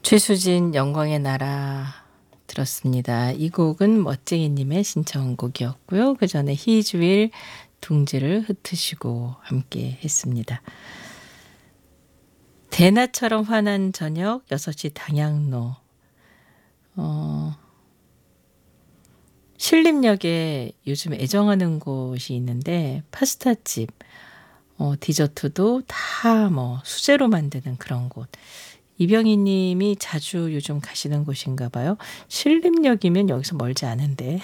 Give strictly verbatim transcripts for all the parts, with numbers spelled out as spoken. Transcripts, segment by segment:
최수진 영광의 나라 들었습니다. 이 곡은 멋쟁이님의 신청곡이었고요. 그 전에 희주일 둥지를 흩으시고 함께 했습니다. 대낮처럼 환한 저녁 여섯 시 당양로. 어, 신림역에 요즘 애정하는 곳이 있는데 파스타집, 어, 디저트도 다 뭐 수제로 만드는 그런 곳. 이병희 님이 자주 요즘 가시는 곳인가 봐요. 신림역이면 여기서 멀지 않은데.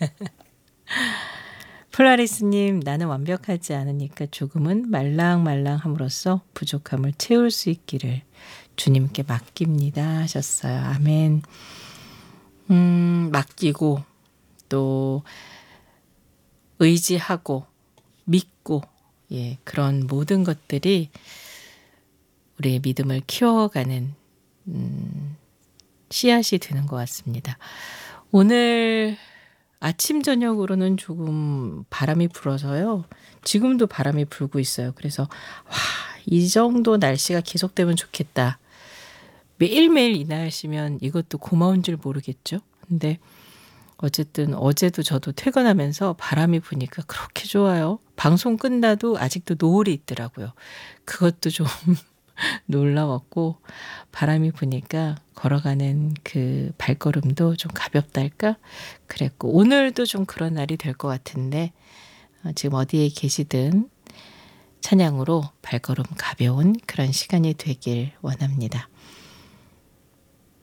폴라리스님, 나는 완벽하지 않으니까 조금은 말랑말랑함으로써 부족함을 채울 수 있기를 주님께 맡깁니다 하셨어요. 아멘. 음, 맡기고 또 의지하고 믿고, 예, 그런 모든 것들이 우리의 믿음을 키워가는 음, 씨앗이 되는 것 같습니다. 오늘 아침 저녁으로는 조금 바람이 불어서요. 지금도 바람이 불고 있어요. 그래서 와, 이 정도 날씨가 계속되면 좋겠다. 매일매일 이 날씨면 이것도 고마운 줄 모르겠죠. 근데 어쨌든 어제도 저도 퇴근하면서 바람이 부니까 그렇게 좋아요. 방송 끝나도 아직도 노을이 있더라고요. 그것도 좀 놀라웠고, 바람이 부니까 걸어가는 그 발걸음도 좀 가볍달까 그랬고, 오늘도 좀 그런 날이 될 것 같은데 어, 지금 어디에 계시든 찬양으로 발걸음 가벼운 그런 시간이 되길 원합니다.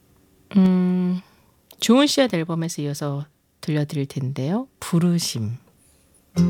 음, 좋은 씨앗 앨범에서 이어서 들려드릴 텐데요. 부르심.